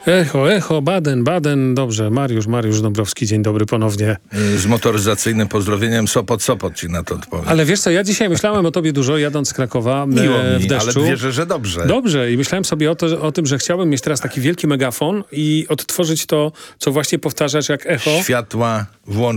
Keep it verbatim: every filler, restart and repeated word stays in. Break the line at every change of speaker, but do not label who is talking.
Echo, echo, Baden, Baden. Dobrze, Mariusz, Mariusz Dąbrowski, dzień dobry ponownie.
Z motoryzacyjnym pozdrowieniem Sopot, Sopot ci na to odpowiem.
Ale wiesz co, ja dzisiaj myślałem o tobie dużo, jadąc z Krakowa
Miło
e, w
mi,
deszczu.
ale wierzę, że dobrze.
Dobrze i myślałem sobie o, to, o tym, że chciałbym mieć teraz taki wielki megafon i odtworzyć to, co właśnie powtarzasz jak echo.
Światła włącz.